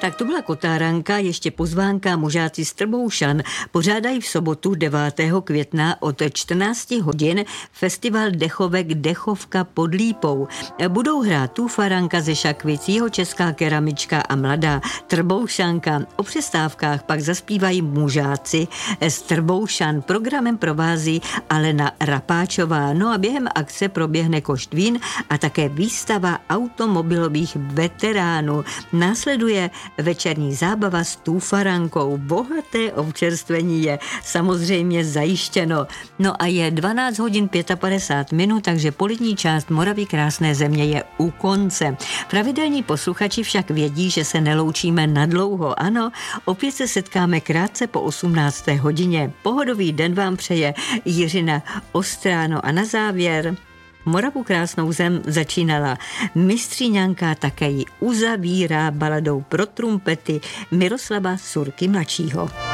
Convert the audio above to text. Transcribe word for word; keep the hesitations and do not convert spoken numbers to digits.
Tak to byla Kotáranka, ještě pozvánka Mužáci z Trboušan. Pořádají v sobotu devátého května od čtrnácti hodin festival dechovek Dechovka pod Lípou. Budou hrát Tufaranka ze Šakvic, Jihočeská keramička a Mladá Trboušanka. O přestávkách pak zaspívají Mužáci z Trboušan. Programem provází Alena Rapáčová. No a během akce proběhne košt vín a také výstava automobilových veteránů. Následuje večerní zábava s Tufarankou. Bohaté občerstvení je samozřejmě zajištěno. No a je dvanáct hodin padesát pět minut, takže polední část Moravy krásné země je u konce. Pravidelní posluchači však vědí, že se neloučíme nadlouho. Ano, opět se setkáme krátce po osmnácté hodině. Pohodový den vám přeje Jiřina Ostráno a na závěr Moravu krásnou zem začínala Mistříňanka, také ji uzavírá baladou pro trumpety Miroslava Surky mladšího.